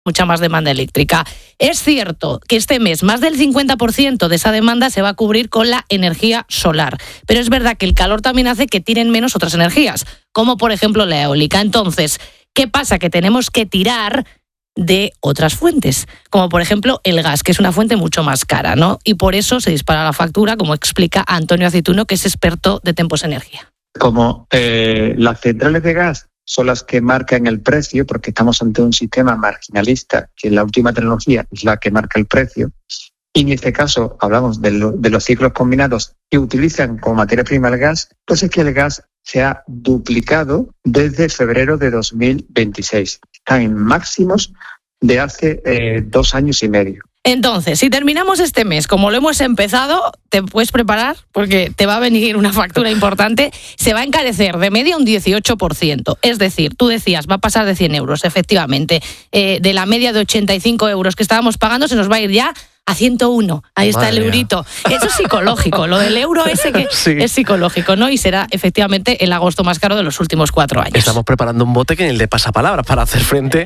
mucha más demanda eléctrica. Es cierto que este mes más del 50% de esa demanda se va a cubrir con la energía solar, pero es verdad que el calor también hace que tiren menos otras energías, como por ejemplo la eólica. Entonces, ¿qué pasa? Que tenemos que tirar de otras fuentes, como por ejemplo el gas, que es una fuente mucho más cara, ¿no? Y por eso se dispara la factura, como explica Antonio Aceituno, que es experto de Tempos Energía. Como las centrales de gas son las que marcan el precio, porque estamos ante un sistema marginalista, que la última tecnología es la que marca el precio, y en este caso hablamos de los ciclos combinados que utilizan como materia prima el gas, pues es que el gas se ha duplicado desde febrero de 2026. Están en máximos de hace 2 años y medio. Entonces, si terminamos este mes como lo hemos empezado, te puedes preparar porque te va a venir una factura importante. Se va a encarecer de media un 18%. Es decir, tú decías, va a pasar de 100 euros, efectivamente. De la media de 85 euros que estábamos pagando se nos va a ir ya a 101. Ahí está el eurito. Eso es psicológico. Lo del euro ese que sí, es psicológico, ¿no? Y será efectivamente el agosto más caro de los últimos 4 años. Estamos preparando un bote que ni el de pasapalabra para hacer frente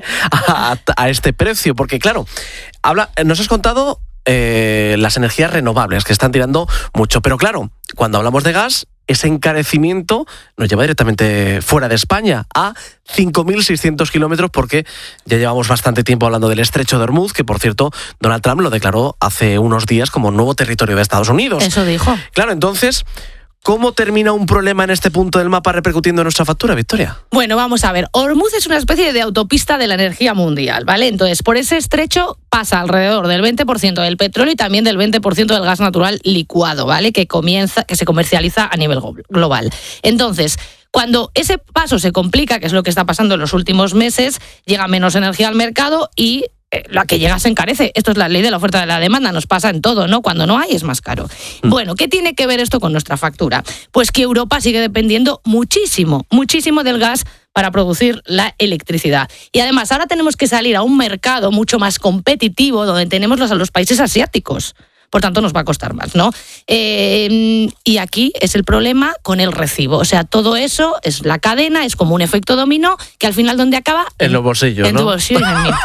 a este precio. Porque claro, nos has contado las energías renovables que están tirando mucho. Pero claro, cuando hablamos de gas, ese encarecimiento nos lleva directamente fuera de España, a 5.600 kilómetros, porque ya llevamos bastante tiempo hablando del estrecho de Hormuz, que por cierto Donald Trump lo declaró hace unos días como nuevo territorio de Estados Unidos. Eso dijo. Claro, entonces, ¿cómo termina un problema en este punto del mapa repercutiendo en nuestra factura, Victoria? Bueno, vamos a ver. Hormuz es una especie de autopista de la energía mundial, ¿vale? Entonces, por ese estrecho pasa alrededor del 20% del petróleo y también del 20% del gas natural licuado, ¿vale? Que se comercializa a nivel global. Entonces, cuando ese paso se complica, que es lo que está pasando en los últimos meses, llega menos energía al mercado y la que llega se encarece. Esto es la ley de la oferta y de la demanda, nos pasa en todo, ¿no? Cuando no hay es más caro. Bueno, ¿qué tiene que ver esto con nuestra factura? Pues que Europa sigue dependiendo muchísimo, muchísimo del gas para producir la electricidad. Y además ahora tenemos que salir a un mercado mucho más competitivo donde tenemos a los países asiáticos. Por tanto, nos va a costar más, ¿no? Y aquí es el problema con el recibo. O sea, todo eso es la cadena, es como un efecto dominó, que al final, ¿dónde acaba? En los bolsillos, en ¿no? En tu bolsillo y en el mío.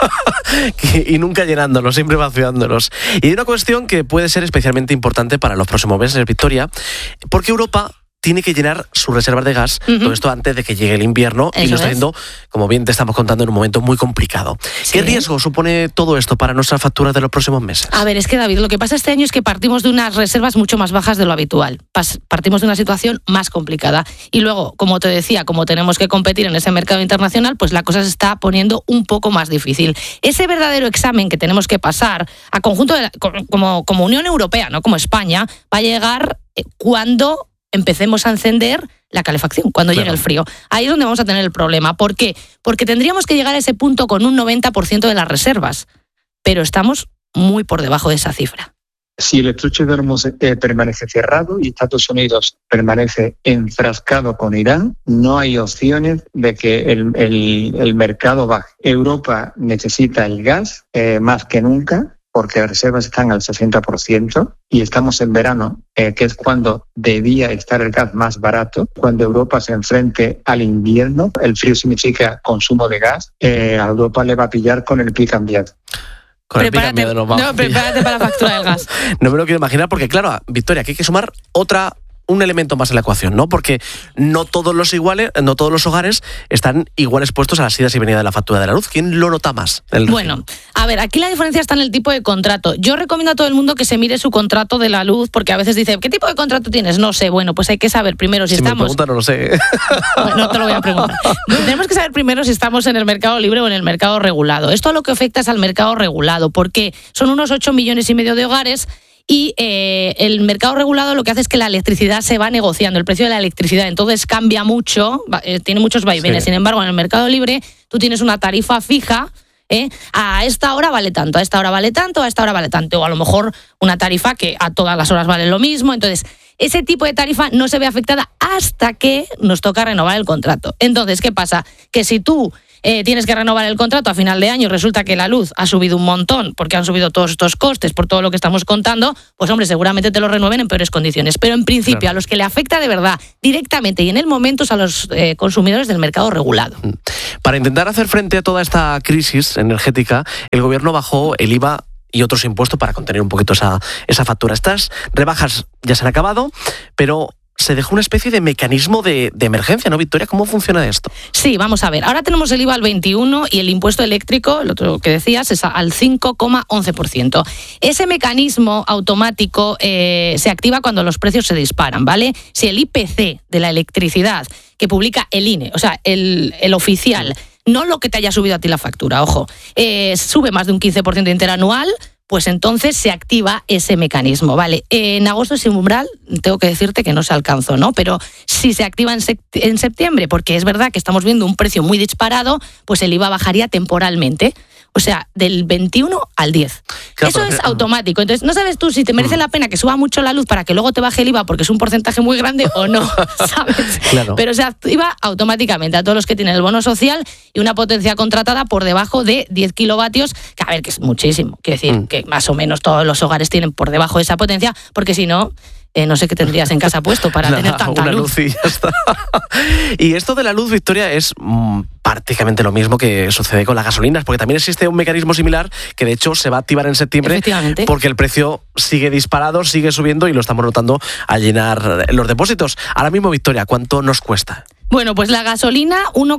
Y nunca llenándolos, siempre vaciándolos. Y hay una cuestión que puede ser especialmente importante para los próximos meses, Victoria, porque Europa tiene que llenar sus reservas de gas, todo esto antes de que llegue el invierno, y lo está haciendo, como bien te estamos contando, en un momento muy complicado. Sí. ¿Qué riesgo supone todo esto para nuestras facturas de los próximos meses? A ver, es que David, lo que pasa este año es que partimos de unas reservas mucho más bajas de lo habitual. Partimos de una situación más complicada. Y luego, como te decía, como tenemos que competir en ese mercado internacional, pues la cosa se está poniendo un poco más difícil. Ese verdadero examen que tenemos que pasar a conjunto como Unión Europea, no como España, va a llegar cuando empecemos a encender la calefacción, cuando llegue el frío. Ahí es donde vamos a tener el problema. ¿Por qué? Porque tendríamos que llegar a ese punto con un 90% de las reservas, pero estamos muy por debajo de esa cifra. Si el estrecho de Hormuz permanece cerrado y Estados Unidos permanece enfrascado con Irán, no hay opciones de que el mercado baje. Europa necesita el gas más que nunca, porque las reservas están al 60% y estamos en verano, que es cuando debía estar el gas más barato. Cuando Europa se enfrente al invierno, el frío significa consumo de gas, a Europa le va a pillar con el pie cambiado. Prepárate para la factura del gas. No me lo quiero imaginar porque, claro, Victoria, aquí hay que sumar un elemento más en la ecuación, ¿no? Porque no todos los hogares están igual expuestos a las idas y venidas de la factura de la luz. ¿Quién lo nota más? Bueno, a ver, aquí la diferencia está en el tipo de contrato. Yo recomiendo a todo el mundo que se mire su contrato de la luz, porque a veces dice, ¿qué tipo de contrato tienes? No sé. Bueno, pues hay que saber primero si estamos... me preguntan, no lo sé. No te lo voy a preguntar. Tenemos que saber primero si estamos en el mercado libre o en el mercado regulado. Esto lo que afecta es al mercado regulado, porque son unos 8,5 millones de hogares. Y el mercado regulado lo que hace es que la electricidad se va negociando, el precio de la electricidad, entonces cambia mucho, tiene muchos vaivenes. Sí. Sin embargo, en el mercado libre tú tienes una tarifa fija, a esta hora vale tanto, a esta hora vale tanto, a esta hora vale tanto, o a lo mejor una tarifa que a todas las horas vale lo mismo. Entonces, ese tipo de tarifa no se ve afectada hasta que nos toca renovar el contrato. Entonces, ¿qué pasa? Que si tú tienes que renovar el contrato a final de año y resulta que la luz ha subido un montón porque han subido todos estos costes por todo lo que estamos contando, pues hombre, seguramente te lo renueven en peores condiciones. Pero en principio, claro, a los que le afecta de verdad, directamente y en el momento, es a los consumidores del mercado regulado. Para intentar hacer frente a toda esta crisis energética, el gobierno bajó el IVA y otros impuestos para contener un poquito esa factura. Estas rebajas ya se han acabado, pero se dejó una especie de mecanismo de emergencia, ¿no, Victoria? ¿Cómo funciona esto? Sí, vamos a ver. Ahora tenemos el IVA al 21% y el impuesto eléctrico, el otro que decías, es al 5,11%. Ese mecanismo automático se activa cuando los precios se disparan, ¿vale? Si el IPC de la electricidad que publica el INE, o sea, el oficial, no lo que te haya subido a ti la factura, ojo, sube más de un 15% interanual, pues entonces se activa ese mecanismo, ¿vale? En agosto ese umbral, tengo que decirte que no se alcanzó, ¿no? Pero si se activa en septiembre, porque es verdad que estamos viendo un precio muy disparado, pues el IVA bajaría temporalmente. O sea, del 21 al 10. Claro, eso es automático. Entonces, no sabes tú si te merece la pena que suba mucho la luz para que luego te baje el IVA porque es un porcentaje muy grande o no, ¿sabes? Claro. Pero se activa automáticamente a todos los que tienen el bono social y una potencia contratada por debajo de 10 kilovatios, que a ver, que es muchísimo. Quiero decir, que más o menos todos los hogares tienen por debajo de esa potencia, porque si no... no sé qué tendrías en casa puesto para tener tanta una luz. Y ya está. Y esto de la luz, Victoria, es prácticamente lo mismo que sucede con las gasolinas, porque también existe un mecanismo similar que de hecho se va a activar en septiembre, porque el precio sigue disparado, sigue subiendo y lo estamos notando al llenar los depósitos. Ahora mismo, Victoria, ¿cuánto nos cuesta? Bueno, pues la gasolina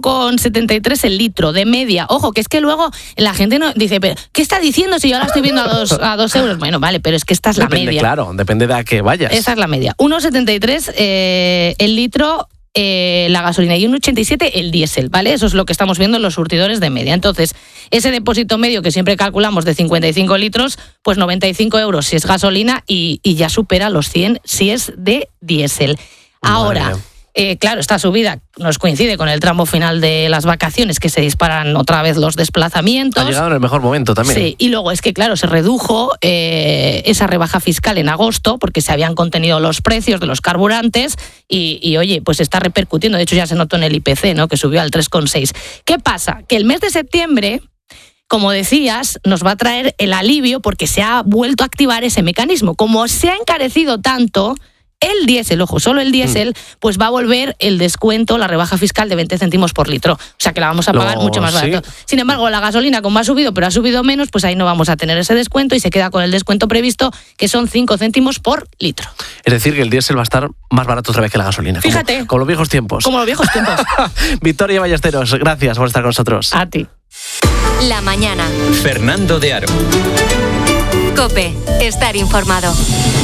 1,73 el litro de media. Ojo, que es que luego la gente no dice, pero ¿qué está diciendo si yo la estoy viendo a 2 euros? Bueno, vale, pero es que esta es la media. Claro, depende de a qué vayas. Esa es la media. 1,73 el litro la gasolina y 1,87 el diésel, ¿vale? Eso es lo que estamos viendo en los surtidores de media. Entonces, ese depósito medio que siempre calculamos de 55 litros, pues 95 euros si es gasolina y ya supera los 100 si es de diésel. Ahora... claro, esta subida nos coincide con el tramo final de las vacaciones, que se disparan otra vez los desplazamientos. Ha llegado en el mejor momento también. Sí, y luego es que, claro, se redujo esa rebaja fiscal en agosto, porque se habían contenido los precios de los carburantes y oye, pues está repercutiendo. De hecho, ya se notó en el IPC, ¿no?, que subió al 3,6. ¿Qué pasa? Que el mes de septiembre, como decías, nos va a traer el alivio porque se ha vuelto a activar ese mecanismo. Como se ha encarecido tanto... el diésel, ojo, solo el diésel, pues va a volver el descuento, la rebaja fiscal de 20 céntimos por litro. O sea que la vamos a pagar mucho más barato. ¿Sí? Sin embargo, la gasolina, como ha subido, pero ha subido menos, pues ahí no vamos a tener ese descuento y se queda con el descuento previsto, que son 5 céntimos por litro. Es decir, que el diésel va a estar más barato otra vez que la gasolina. Fíjate. Como los viejos tiempos. Como los viejos tiempos. Victoria Ballesteros, gracias por estar con nosotros. A ti. La mañana. Fernando de Aro. COPE. Estar informado.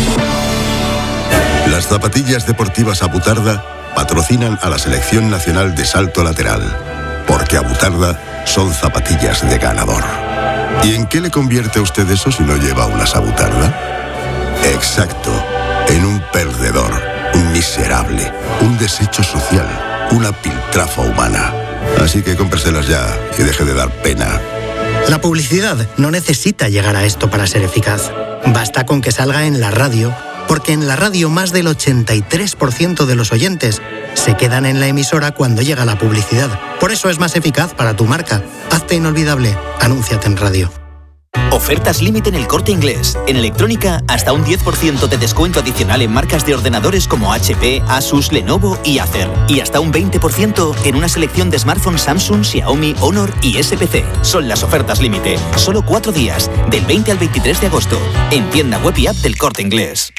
Las zapatillas deportivas Abutarda patrocinan a la Selección Nacional de Salto Lateral, porque Abutarda son zapatillas de ganador. ¿Y en qué le convierte a usted eso si no lleva unas Abutarda? Exacto, en un perdedor, un miserable, un desecho social, una piltrafa humana. Así que cómpreselas ya y deje de dar pena. La publicidad no necesita llegar a esto para ser eficaz. Basta con que salga en la radio, porque en la radio más del 83% de los oyentes se quedan en la emisora cuando llega la publicidad. Por eso es más eficaz para tu marca. Hazte inolvidable. Anúnciate en radio. Ofertas límite en El Corte Inglés. En electrónica, hasta un 10% de descuento adicional en marcas de ordenadores como HP, Asus, Lenovo y Acer. Y hasta un 20% en una selección de smartphones Samsung, Xiaomi, Honor y SPC. Son las ofertas límite. Solo 4 días, del 20 al 23 de agosto. En tienda web y app del Corte Inglés.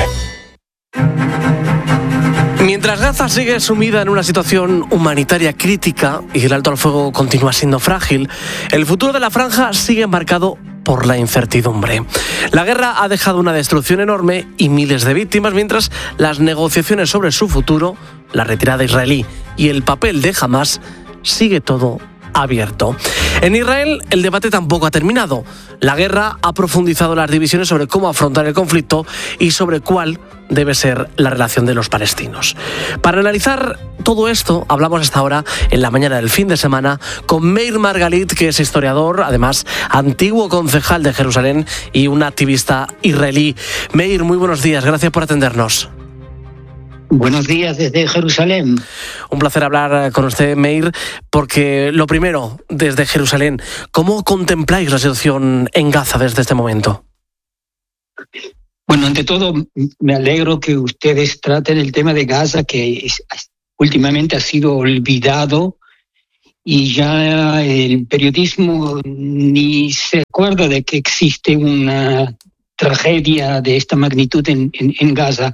Mientras Gaza sigue sumida en una situación humanitaria crítica y el alto al fuego continúa siendo frágil, el futuro de la franja sigue marcado por la incertidumbre. La guerra ha dejado una destrucción enorme y miles de víctimas, mientras las negociaciones sobre su futuro, la retirada israelí y el papel de Hamás, sigue todo abierto. En Israel, el debate tampoco ha terminado. La guerra ha profundizado las divisiones sobre cómo afrontar el conflicto y sobre cuál debe ser la relación de los palestinos. Para analizar todo esto, hablamos hasta ahora, en la mañana del fin de semana, con Meir Margalit, que es historiador, además antiguo concejal de Jerusalén y un activista israelí. Meir, muy buenos días, gracias por atendernos. Buenos días desde Jerusalén. Un placer hablar con usted, Meir, porque lo primero, desde Jerusalén, ¿cómo contempláis la situación en Gaza desde este momento? Bueno, ante todo, me alegro que ustedes traten el tema de Gaza, que últimamente ha sido olvidado y ya el periodismo ni se acuerda de que existe una tragedia de esta magnitud en Gaza.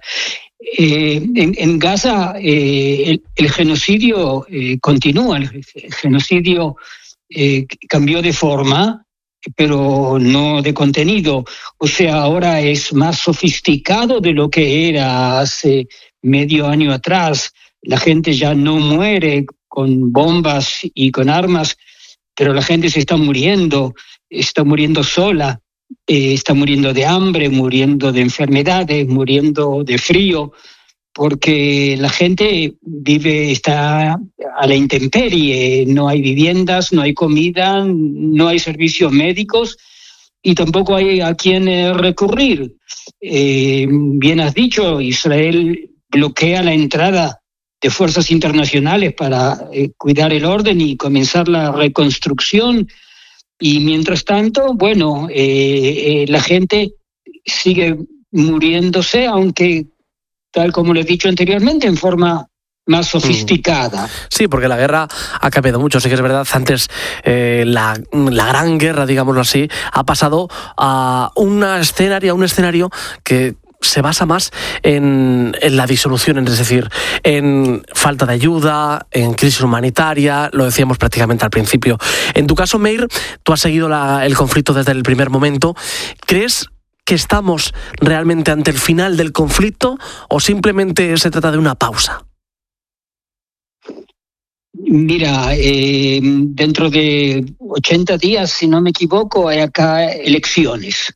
En Gaza el genocidio continúa, el genocidio cambió de forma, pero no de contenido. O sea, ahora es más sofisticado de lo que era hace medio año atrás. La gente ya no muere con bombas y con armas, pero la gente se está muriendo sola. Está muriendo de hambre, muriendo de enfermedades, muriendo de frío, porque la gente está a la intemperie, no hay viviendas, no hay comida, no hay servicios médicos y tampoco hay a quién recurrir. Bien has dicho, Israel bloquea la entrada de fuerzas internacionales para cuidar el orden y comenzar la reconstrucción. Y mientras tanto, bueno, la gente sigue muriéndose, aunque, tal como lo he dicho anteriormente, en forma más sofisticada. Sí, porque la guerra ha cambiado mucho, sí que es verdad. Antes la gran guerra, digámoslo así, ha pasado a un escenario que se basa más en la disolución, es decir, en falta de ayuda, en crisis humanitaria, lo decíamos prácticamente al principio. En tu caso, Meir, tú has seguido el conflicto desde el primer momento. ¿Crees que estamos realmente ante el final del conflicto o simplemente se trata de una pausa? Mira, dentro de 80 días, si no me equivoco, hay acá elecciones.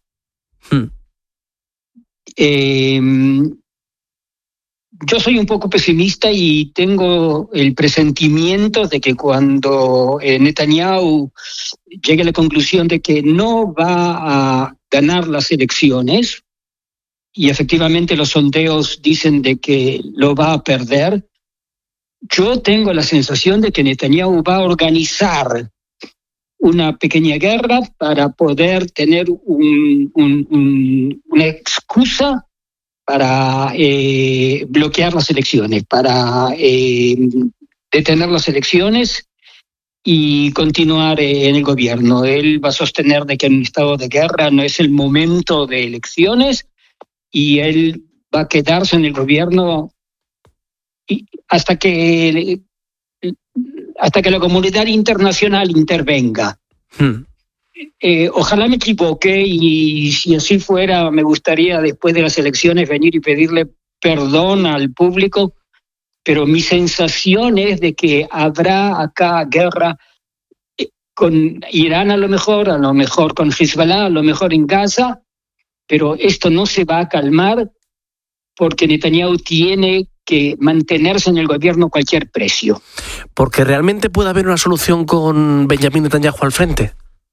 Yo soy un poco pesimista y tengo el presentimiento de que cuando Netanyahu llegue a la conclusión de que no va a ganar las elecciones, y efectivamente los sondeos dicen de que lo va a perder, yo tengo la sensación de que Netanyahu va a organizar una pequeña guerra para poder tener una excusa para bloquear las elecciones, para detener las elecciones y continuar en el gobierno. Él va a sostener de que en un estado de guerra no es el momento de elecciones y él va a quedarse en el gobierno hasta que la comunidad internacional intervenga. Ojalá me equivoque y si así fuera me gustaría después de las elecciones venir y pedirle perdón al público, pero mi sensación es de que habrá acá guerra con Irán a lo mejor con Hezbollah, a lo mejor en Gaza, pero esto no se va a calmar porque Netanyahu tiene que mantenerse en el gobierno a cualquier precio. ¿Porque realmente puede haber una solución con Benjamín Netanyahu al frente?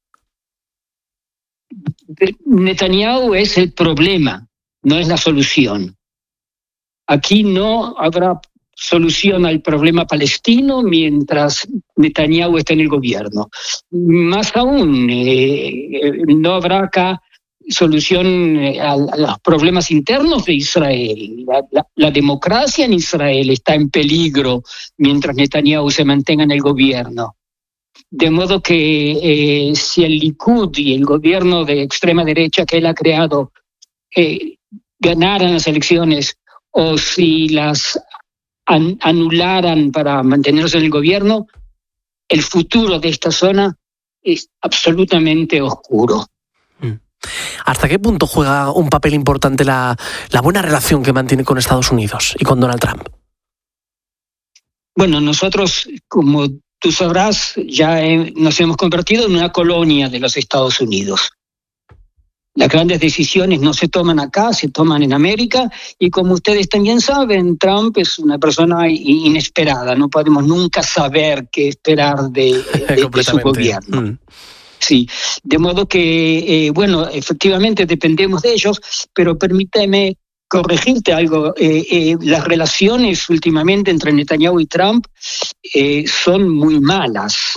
Netanyahu es el problema, no es la solución. Aquí no habrá solución al problema palestino mientras Netanyahu esté en el gobierno. Más aún, no habrá acá solución a los problemas internos de Israel. La democracia en Israel está en peligro mientras Netanyahu se mantenga en el gobierno. De modo que si el Likud y el gobierno de extrema derecha que él ha creado ganaran las elecciones o si las anularan para mantenerse en el gobierno, el futuro de esta zona es absolutamente oscuro. ¿Hasta qué punto juega un papel importante la buena relación que mantiene con Estados Unidos y con Donald Trump? Bueno, nosotros, como tú sabrás, ya nos hemos convertido en una colonia de los Estados Unidos. Las grandes decisiones no se toman acá, se toman en América, y como ustedes también saben, Trump es una persona inesperada, no podemos nunca saber qué esperar de su gobierno. Sí, de modo que, bueno, efectivamente dependemos de ellos, pero permíteme corregirte algo. Las relaciones últimamente entre Netanyahu y Trump son muy malas.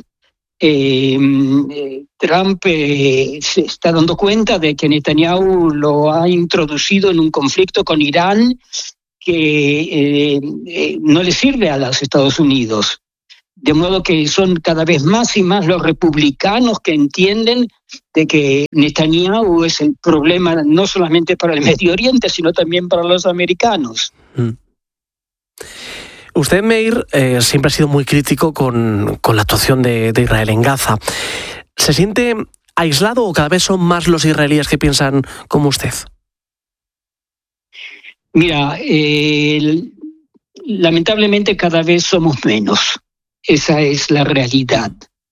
Trump se está dando cuenta de que Netanyahu lo ha introducido en un conflicto con Irán que no le sirve a los Estados Unidos. De modo que son cada vez más y más los republicanos que entienden de que Netanyahu es el problema no solamente para el Medio Oriente, sino también para los americanos. Usted, Meir, siempre ha sido muy crítico con la actuación de Israel en Gaza. ¿Se siente aislado o cada vez son más los israelíes que piensan como usted? Mira, lamentablemente cada vez somos menos. Esa es la realidad.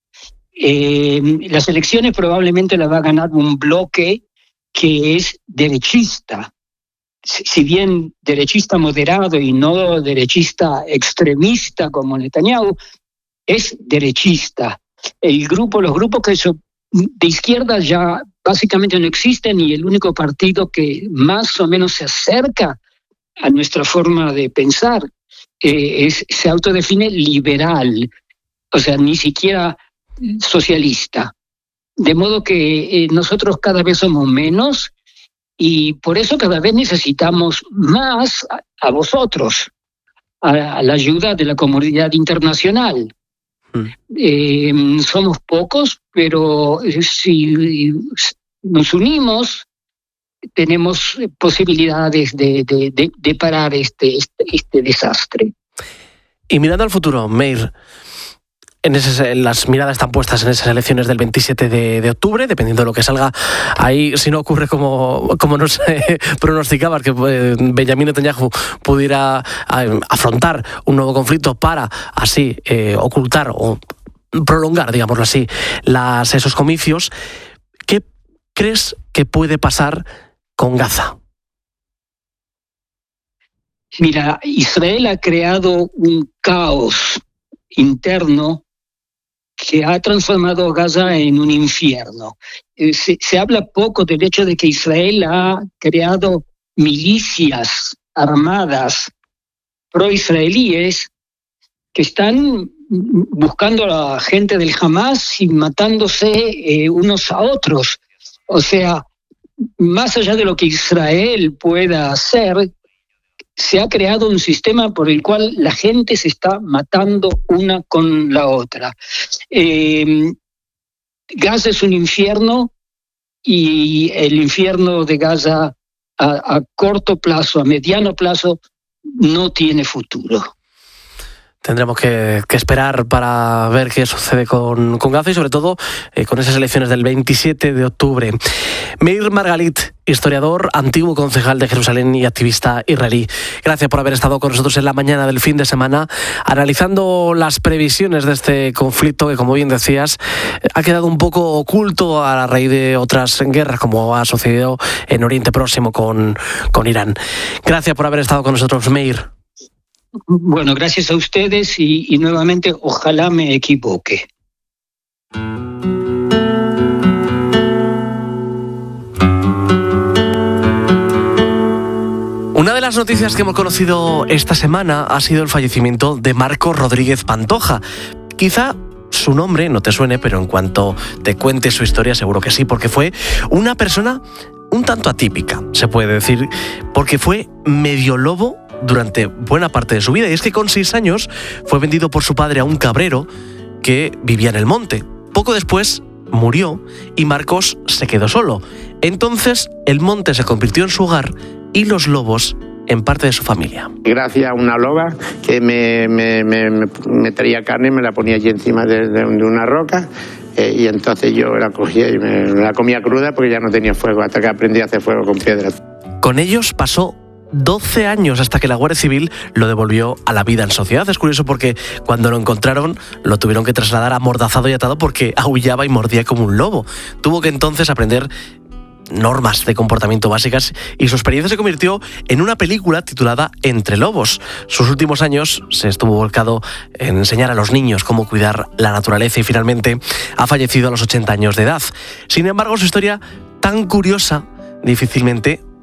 Las elecciones probablemente las va a ganar un bloque que es derechista. Si bien derechista moderado y no derechista extremista como Netanyahu, es derechista. Los grupos que son de izquierda ya básicamente no existen y el único partido que más o menos se acerca a nuestra forma de pensar se autodefine liberal, o sea, ni siquiera socialista. De modo que nosotros cada vez somos menos y por eso cada vez necesitamos más a vosotros, a la ayuda de la comunidad internacional. Somos pocos, pero si nos unimos, tenemos posibilidades de parar este desastre. Y mirando al futuro, Meir, las miradas están puestas en esas elecciones del 27 de octubre, dependiendo de lo que salga ahí. Si no ocurre como nos pronosticaba, que Benjamin Netanyahu pudiera afrontar un nuevo conflicto para así ocultar o prolongar, digámoslo así, esos comicios. ¿Qué crees que puede pasar con Gaza? Mira, Israel ha creado un caos interno que ha transformado a Gaza en un infierno. Se habla poco del hecho de que Israel ha creado milicias armadas pro-israelíes que están buscando a la gente del Hamas y matándose unos a otros. O sea, más allá de lo que Israel pueda hacer, se ha creado un sistema por el cual la gente se está matando una con la otra. Gaza es un infierno y el infierno de Gaza a corto plazo, a mediano plazo, no tiene futuro. Tendremos que esperar para ver qué sucede con Gaza y sobre todo con esas elecciones del 27 de octubre. Meir Margalit, historiador, antiguo concejal de Jerusalén y activista israelí. Gracias por haber estado con nosotros en la mañana del fin de semana, analizando las previsiones de este conflicto que, como bien decías, ha quedado un poco oculto a raíz de otras guerras, como ha sucedido en Oriente Próximo con Irán. Gracias por haber estado con nosotros, Meir. Bueno, gracias a ustedes y nuevamente ojalá me equivoque. Una de las noticias que hemos conocido esta semana ha sido el fallecimiento de Marcos Rodríguez Pantoja. Quizá su nombre no te suene, pero en cuanto te cuente su historia seguro que sí, porque fue una persona un tanto atípica, se puede decir, porque fue medio lobo durante buena parte de su vida. Y es que con 6 años fue vendido por su padre a un cabrero que vivía en el monte. Poco después murió y Marcos se quedó solo. Entonces el monte se convirtió en su hogar y los lobos en parte de su familia. Gracias a una loba que me traía carne y me la ponía allí encima de una roca. Y entonces yo la cogía y me la comía cruda porque ya no tenía fuego, hasta que aprendí a hacer fuego con piedras. Con ellos pasó 12 años hasta que la Guardia Civil lo devolvió a la vida en sociedad. Es curioso porque cuando lo encontraron lo tuvieron que trasladar amordazado y atado porque aullaba y mordía como un lobo. Tuvo que entonces aprender normas de comportamiento básicas y su experiencia se convirtió en una película titulada Entre Lobos. Sus últimos años se estuvo volcado en enseñar a los niños cómo cuidar la naturaleza y finalmente ha fallecido a los 80 años de edad. Sin embargo, su historia tan curiosa difícilmente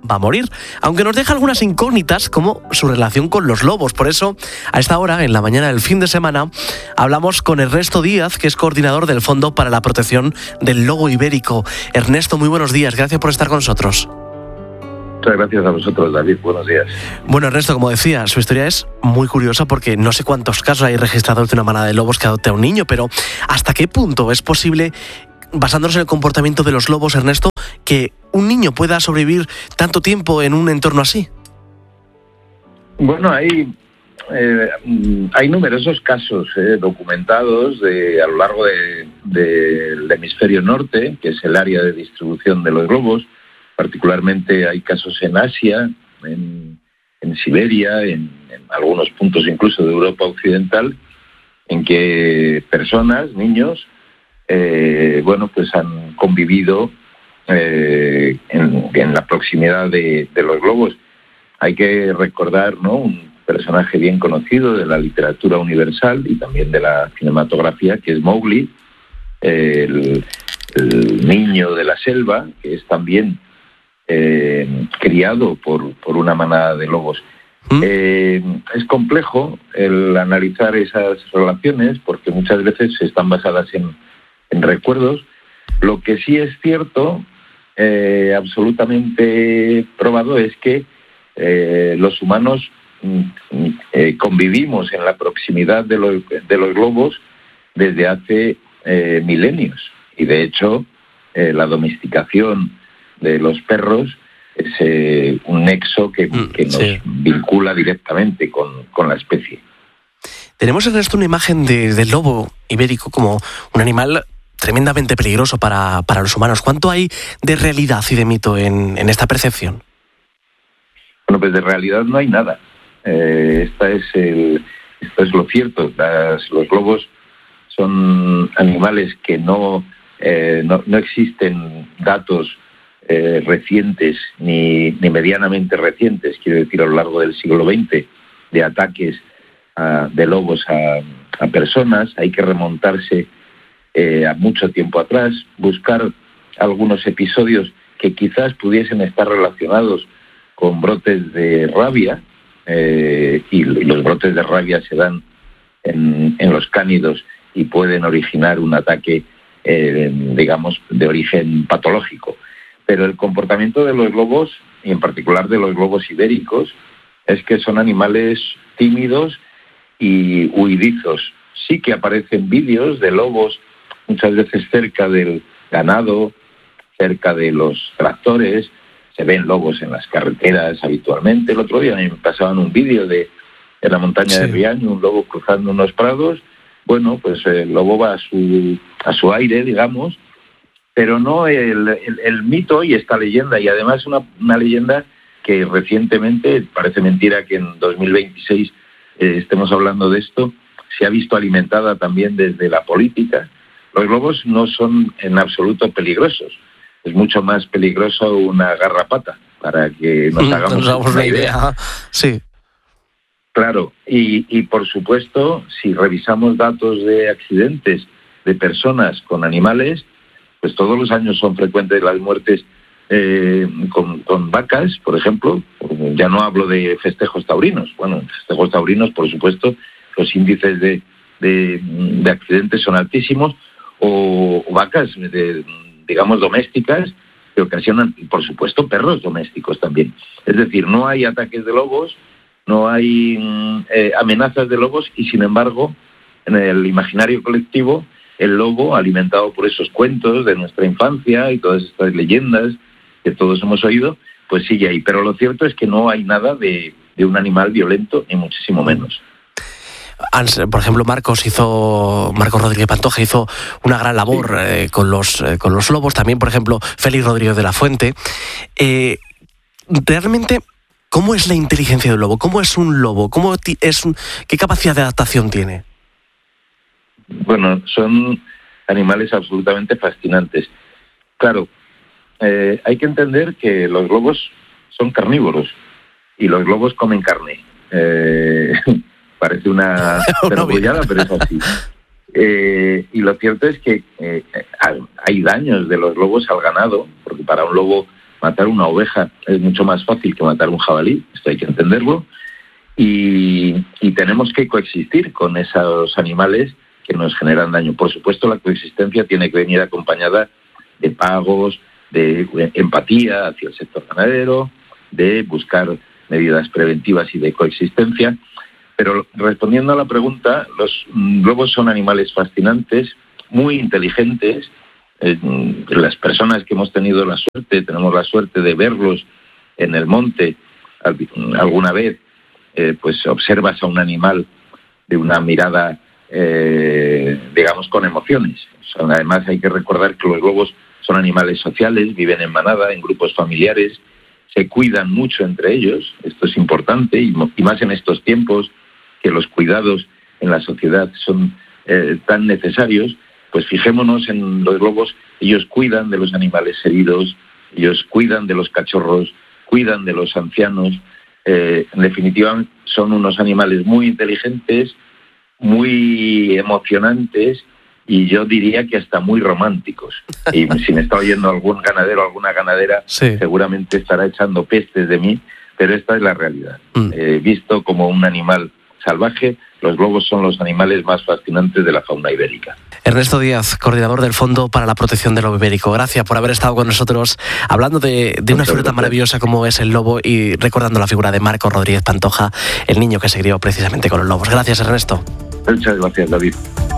va a morir, aunque nos deja algunas incógnitas como su relación con los lobos. Por eso, a esta hora, en la mañana del fin de semana, hablamos con Ernesto Díaz, que es coordinador del Fondo para la Protección del Lobo Ibérico. Ernesto, muy buenos días, gracias por estar con nosotros. Muchas gracias a vosotros, David. Buenos días. Bueno, Ernesto, como decía, su historia es muy curiosa porque no sé cuántos casos hay registrados de una manada de lobos que adopte a un niño, pero ¿hasta qué punto es posible, basándonos en el comportamiento de los lobos, Ernesto, que un niño pueda sobrevivir tanto tiempo en un entorno así? Bueno, hay numerosos casos documentados a lo largo del hemisferio norte, que es el área de distribución de los lobos. Particularmente hay casos en Asia, en Siberia, en algunos puntos incluso de Europa Occidental, en que personas, niños, pues han convivido en la proximidad de los lobos. Hay que recordar, ¿no?, un personaje bien conocido de la literatura universal y también de la cinematografía, que es Mowgli, el niño de la selva, que es también criado por una manada de lobos. Es complejo el analizar esas relaciones porque muchas veces están basadas en recuerdos. Lo que sí es cierto, absolutamente probado, es que los humanos convivimos en la proximidad de los lobos desde hace milenios. Y de hecho, la domesticación de los perros es un nexo que nos vincula directamente con la especie. Tenemos en esto una imagen del lobo ibérico como un animal tremendamente peligroso para los humanos. ¿Cuánto hay de realidad y de mito en esta percepción? Bueno, pues de realidad no hay nada. Esto es lo cierto. Los lobos son animales que no existen datos recientes ni medianamente recientes, quiero decir, a lo largo del siglo XX, de ataques de lobos a personas. Hay que remontarse a mucho tiempo atrás, buscar algunos episodios que quizás pudiesen estar relacionados con brotes de rabia, y los brotes de rabia se dan en los cánidos y pueden originar un ataque, digamos, de origen patológico. Pero el comportamiento de los lobos, y en particular de los lobos ibéricos, es que son animales tímidos y huidizos. Sí que aparecen vídeos de lobos muchas veces cerca del ganado, cerca de los tractores. Se ven lobos en las carreteras habitualmente. El otro día me pasaban un vídeo de la montaña de Riaño, un lobo cruzando unos prados. Bueno, pues el lobo va a su aire, digamos, pero no el mito y esta leyenda, y además una leyenda que recientemente, parece mentira que en 2026 estemos hablando de esto, se ha visto alimentada también desde la política. Los lobos no son en absoluto peligrosos. Es mucho más peligroso una garrapata, para que nos hagamos una idea. Sí. Claro, y por supuesto, si revisamos datos de accidentes de personas con animales, pues todos los años son frecuentes las muertes con vacas, por ejemplo. Ya no hablo de festejos taurinos. Bueno, en festejos taurinos, por supuesto, los índices de accidentes son altísimos, o vacas, digamos, domésticas, que ocasionan, por supuesto, perros domésticos también. Es decir, no hay ataques de lobos, no hay amenazas de lobos, y sin embargo, en el imaginario colectivo, el lobo, alimentado por esos cuentos de nuestra infancia y todas estas leyendas que todos hemos oído, pues sigue ahí. Pero lo cierto es que no hay nada de un animal violento, ni muchísimo menos. Por ejemplo, Marcos Rodríguez Pantoja hizo una gran labor con los lobos. También, por ejemplo, Félix Rodríguez de la Fuente. Realmente, ¿cómo es la inteligencia del lobo? ¿Cómo es un lobo? ¿Qué capacidad de adaptación tiene? Bueno, son animales absolutamente fascinantes. Claro, hay que entender que los lobos son carnívoros y los lobos comen carne. Parece una perogrullada, pero es así. Y lo cierto es que hay daños de los lobos al ganado, porque para un lobo Matar una oveja es mucho más fácil que matar un jabalí, esto hay que entenderlo, y tenemos que coexistir con esos animales que nos generan daño. Por supuesto, la coexistencia tiene que venir acompañada de pagos, de empatía hacia el sector ganadero, de buscar medidas preventivas y de coexistencia. Pero respondiendo a la pregunta, los lobos son animales fascinantes, muy inteligentes. Las personas que hemos tenido tenemos la suerte de verlos en el monte alguna vez, pues observas a un animal de una mirada, digamos, con emociones. Además, hay que recordar que los lobos son animales sociales, viven en manada, en grupos familiares, se cuidan mucho entre ellos, esto es importante, y más en estos tiempos que los cuidados en la sociedad son tan necesarios. Pues fijémonos en los lobos, ellos cuidan de los animales heridos, ellos cuidan de los cachorros, cuidan de los ancianos. En definitiva, son unos animales muy inteligentes, muy emocionantes y yo diría que hasta muy románticos. Y si me está oyendo algún ganadero o alguna ganadera, sí, seguramente estará echando pestes de mí, pero esta es la realidad. Visto como un animal salvaje, los lobos son los animales más fascinantes de la fauna ibérica. Ernesto Díaz, coordinador del Fondo para la Protección del Lobo Ibérico. Gracias por haber estado con nosotros hablando de una figura tan maravillosa como es el lobo y recordando la figura de Marco Rodríguez Pantoja, el niño que se crió precisamente con los lobos. Gracias, Ernesto. Muchas gracias, David.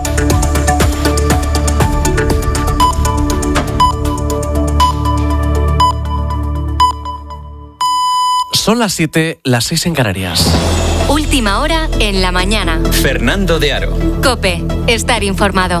Son las 7, las 6 en Canarias. Última hora en la mañana. Fernando de Aro. COPE, estar informado.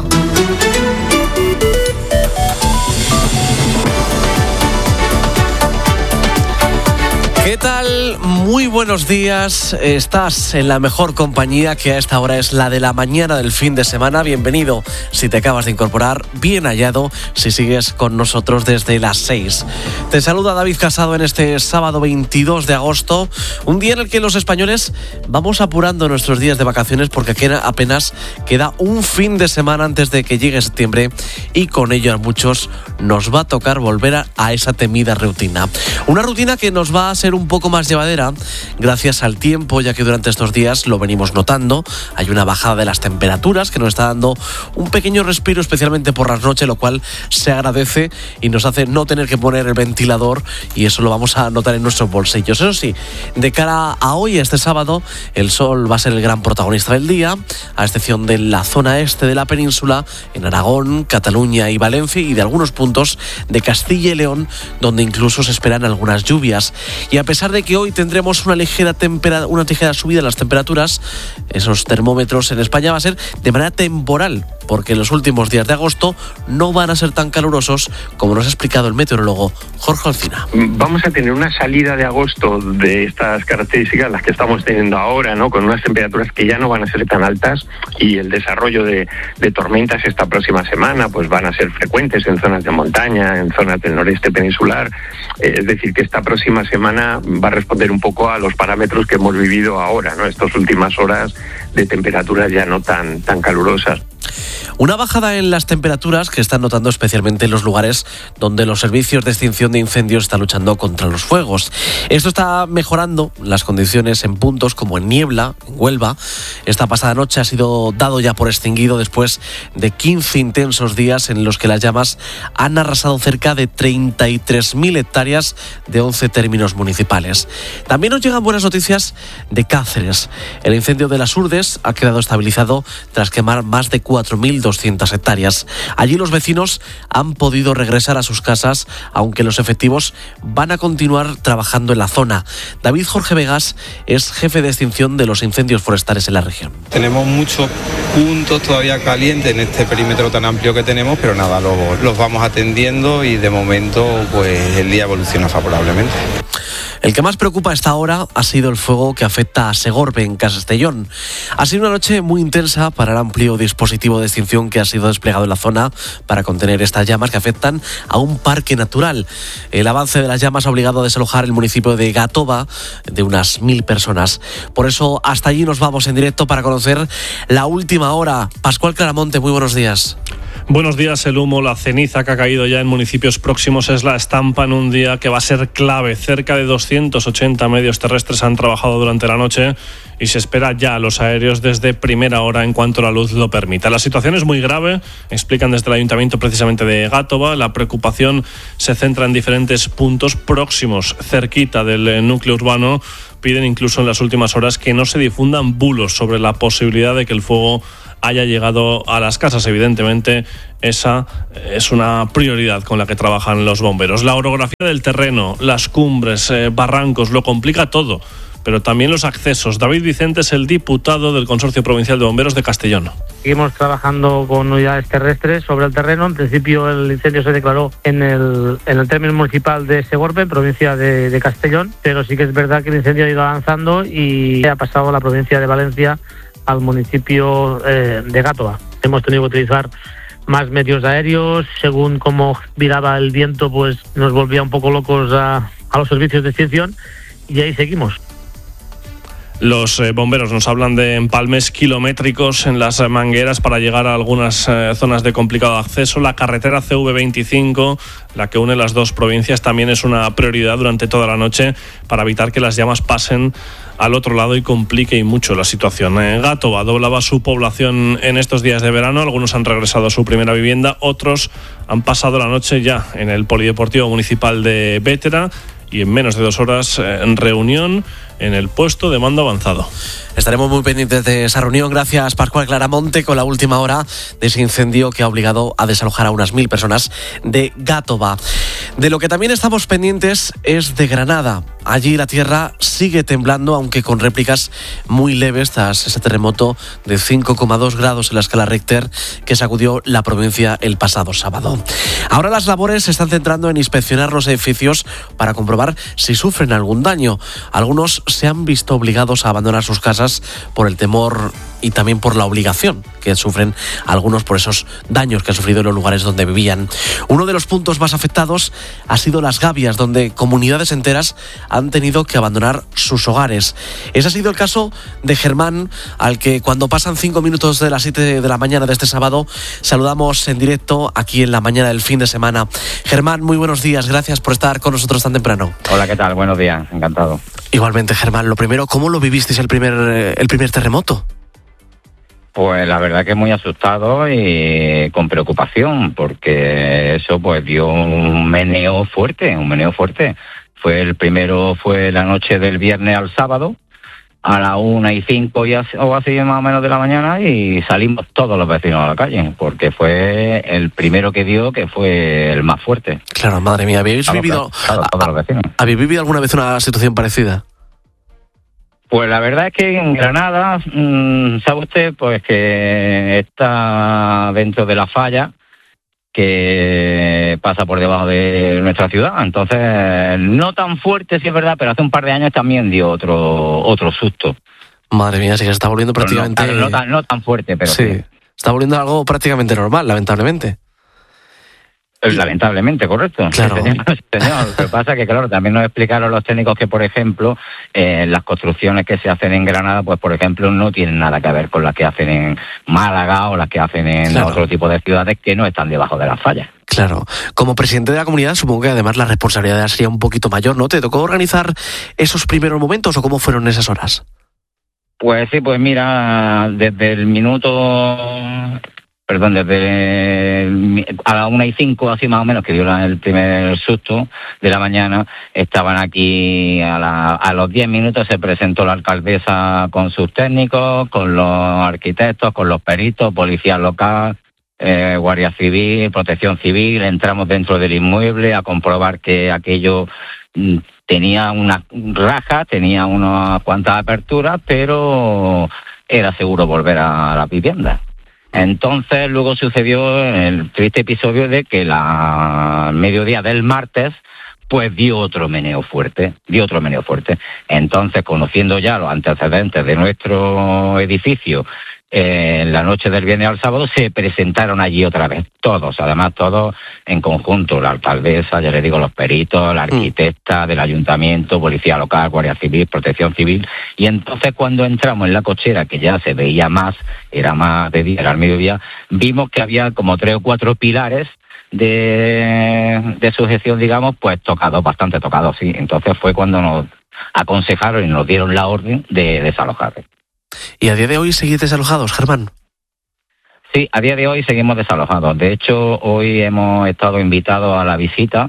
¿Qué tal? Muy buenos días. Estás en la mejor compañía, que a esta hora es la de la mañana del fin de semana. Bienvenido si te acabas de incorporar, bien hallado si sigues con nosotros desde las 6. Te saluda David Casado en este sábado 22 de agosto, un día en el que los españoles vamos apurando nuestros días de vacaciones porque apenas queda un fin de semana antes de que llegue septiembre y con ello a muchos nos va a tocar volver a esa temida rutina. Una rutina que nos va a ser un poco más llevadera gracias al tiempo, ya que durante estos días lo venimos notando. Hay una bajada de las temperaturas que nos está dando un pequeño respiro, especialmente por las noches, lo cual se agradece y nos hace no tener que poner el ventilador, y eso lo vamos a notar en nuestros bolsillos. Eso sí, de cara a hoy, este sábado, el sol va a ser el gran protagonista del día, a excepción de la zona este de la península, en Aragón, Cataluña y Valencia, y de algunos puntos de Castilla y León, donde incluso se esperan algunas lluvias. Y a pesar de que hoy tendremos una ligera subida en las temperaturas, esos termómetros en España va a ser de manera temporal, porque los últimos días de agosto no van a ser tan calurosos como nos ha explicado el meteorólogo Jorge Alsina. Vamos a tener una salida de agosto de estas características, las que estamos teniendo ahora, ¿no? Con unas temperaturas que ya no van a ser tan altas, y el desarrollo de tormentas esta próxima semana pues van a ser frecuentes en zonas de montaña, en zonas del noreste peninsular. Es decir, que esta próxima semana va a responder un poco a los parámetros que hemos vivido ahora, ¿no? Estas últimas horas de temperaturas ya no tan calurosas. Una bajada en las temperaturas que están notando especialmente en los lugares donde los servicios de extinción de incendios están luchando contra los fuegos. Esto está mejorando las condiciones en puntos como en Niebla, en Huelva. Esta pasada noche ha sido dado ya por extinguido después de 15 intensos días en los que las llamas han arrasado cerca de 33.000 hectáreas de 11 términos municipales. También nos llegan buenas noticias de Cáceres. El incendio de las Urdes ha quedado estabilizado tras quemar más de 4.200 hectáreas. Allí los vecinos han podido regresar a sus casas, aunque los efectivos van a continuar trabajando en la zona. David Jorge Vegas es jefe de extinción de los incendios forestales en la región. Tenemos muchos puntos todavía calientes en este perímetro tan amplio que tenemos, pero nada, los vamos atendiendo y de momento pues el día evoluciona favorablemente. El que más preocupa a esta hora ha sido el fuego que afecta a Segorbe, en Castellón. Ha sido una noche muy intensa para el amplio dispositivo de extinción que ha sido desplegado en la zona para contener estas llamas que afectan a un parque natural. El avance de las llamas ha obligado a desalojar el municipio de Gatoba de unas 1.000 personas. Por eso hasta allí nos vamos en directo para conocer la última hora. Pascual Claramonte, muy buenos días. Buenos días. El humo, la ceniza que ha caído ya en municipios próximos es la estampa en un día que va a ser clave. Cerca de 280 medios terrestres han trabajado durante la noche y se espera ya a los aéreos desde primera hora en cuanto la luz lo permita. La situación es muy grave, explican desde el Ayuntamiento precisamente de Gátova. La preocupación se centra en diferentes puntos próximos, cerquita del núcleo urbano. Piden incluso en las últimas horas que no se difundan bulos sobre la posibilidad de que el fuego haya llegado a las casas. Evidentemente, esa es una prioridad con la que trabajan los bomberos. La orografía del terreno, las cumbres, barrancos, lo complica todo, pero también los accesos. David Vicente es el diputado del Consorcio Provincial de Bomberos de Castellón. Seguimos trabajando con unidades terrestres sobre el terreno. En principio el incendio se declaró en el término municipal de Segorbe, provincia de Castellón, pero sí que es verdad que el incendio ha ido avanzando y ha pasado a la provincia de Valencia, al municipio de Gátova. Hemos tenido que utilizar más medios aéreos. Según cómo viraba el viento, pues nos volvía un poco locos a los servicios de extinción, y ahí seguimos. Los bomberos nos hablan de empalmes kilométricos en las mangueras para llegar a algunas zonas de complicado acceso. La carretera CV25, la que une las dos provincias, también es una prioridad durante toda la noche para evitar que las llamas pasen al otro lado y complique y mucho la situación. Gátova doblaba su población en estos días de verano. Algunos han regresado a su primera vivienda, otros han pasado la noche ya en el Polideportivo Municipal de Bétera, y en menos de 2 horas en reunión en el puesto de mando avanzado. Estaremos muy pendientes de esa reunión. Gracias, Pascual Claramonte, con la última hora de ese incendio que ha obligado a desalojar a unas 1.000 personas de Gátova. De lo que también estamos pendientes es de Granada. Allí la tierra sigue temblando, aunque con réplicas muy leves tras ese terremoto de 5,2 grados en la escala Richter que sacudió la provincia el pasado sábado. Ahora las labores se están centrando en inspeccionar los edificios para comprobar si sufren algún daño. Algunos se han visto obligados a abandonar sus casas por el temor y también por la obligación que sufren algunos por esos daños que han sufrido en los lugares donde vivían. Uno de los puntos más afectados ha sido Las Gavias, donde comunidades enteras han tenido que abandonar sus hogares. Ese ha sido el caso de Germán, al que cuando pasan 5 minutos de las 7 de la mañana de este sábado, saludamos en directo aquí en la mañana del fin de semana. Germán, muy buenos días, gracias por estar con nosotros tan temprano. Hola, ¿qué tal? Buenos días, encantado. Igualmente, Germán, lo primero, ¿cómo lo vivisteis el primer terremoto? Pues la verdad que muy asustado y con preocupación, porque eso pues dio un meneo fuerte. El primero fue la noche del viernes al sábado, a las 1:05 o así más o menos de la mañana, y salimos todos los vecinos a la calle, porque fue el primero que dio, que fue el más fuerte. Claro, madre mía, ¿habéis vivido alguna vez una situación parecida? Pues la verdad es que en Granada, sabe usted, pues que está dentro de la falla que pasa por debajo de nuestra ciudad. Entonces, no tan fuerte, sí es verdad, pero hace un par de años también dio otro susto. Madre mía, sí que se está volviendo prácticamente... No tan fuerte, pero... Sí, está volviendo algo prácticamente normal, lamentablemente. Lamentablemente, correcto. Claro. Sí, señor. Lo que pasa es que, claro, también nos explicaron los técnicos que, por ejemplo, las construcciones que se hacen en Granada, pues, por ejemplo, no tienen nada que ver con las que hacen en Málaga o las que hacen en otro tipo de ciudades que no están debajo de las fallas. Claro. Como presidente de la comunidad, supongo que además la responsabilidad sería un poquito mayor, ¿no? ¿Te tocó organizar esos primeros momentos o cómo fueron esas horas? Pues sí, pues mira, desde a las 1:05 así más o menos, que dio el primer susto de la mañana, estaban aquí a los 10 minutos se presentó la alcaldesa con sus técnicos, con los arquitectos, con los peritos, policía local, Guardia Civil, Protección Civil. Entramos dentro del inmueble a comprobar que aquello tenía una raja, tenía unas cuantas aperturas, pero era seguro volver a la vivienda. Entonces luego sucedió el triste episodio de que al mediodía del martes pues dio otro meneo fuerte. Entonces, conociendo ya los antecedentes de nuestro edificio, en la noche del viernes al sábado se presentaron allí otra vez, todos en conjunto, la alcaldesa, ya le digo, los peritos, la arquitecta del ayuntamiento, policía local, guardia civil, protección civil, y entonces cuando entramos en la cochera, que ya se veía más, era más de día, era al mediodía, vimos que había como 3 o 4 pilares de sujeción, digamos, pues bastante tocados, sí. Entonces fue cuando nos aconsejaron y nos dieron la orden de desalojar. ¿Y a día de hoy seguís desalojados, Germán? Sí, a día de hoy seguimos desalojados. De hecho, hoy hemos estado invitados a la visita